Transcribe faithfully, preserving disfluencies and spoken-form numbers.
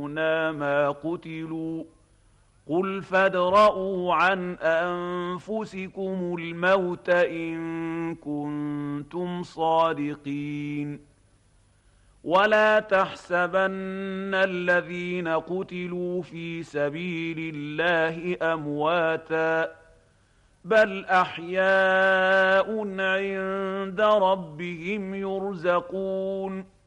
ما قتلوا قل فادرءوا عن أنفسكم الموت إن كنتم صادقين ولا تحسبن الذين قتلوا في سبيل الله أمواتا بل أحياء عند ربهم يرزقون